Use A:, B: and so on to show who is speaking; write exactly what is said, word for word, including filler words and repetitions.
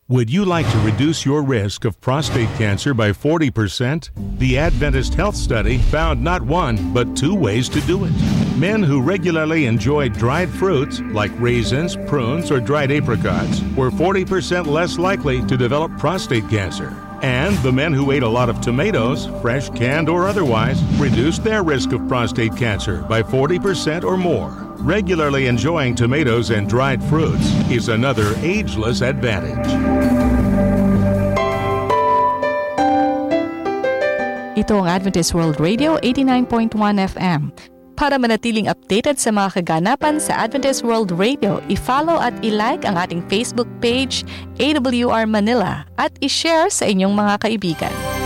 A: Would you like to reduce your risk of prostate cancer by forty percent? The Adventist Health Study found not one, but two ways to do it. Men who regularly enjoyed dried fruits, like raisins, prunes, or dried apricots, were forty percent less likely to develop prostate cancer. And the men who ate a lot of tomatoes, fresh, canned, or otherwise, reduced their risk of prostate cancer by forty percent or more. Regularly enjoying tomatoes and dried fruits is another ageless advantage.
B: Ito ang Adventist World Radio eighty-nine point one F M. Para manatiling updated sa mga kaganapan sa Adventist World Radio, i-follow at i-like ang ating Facebook page, A W R Manila, at i-share sa inyong mga kaibigan.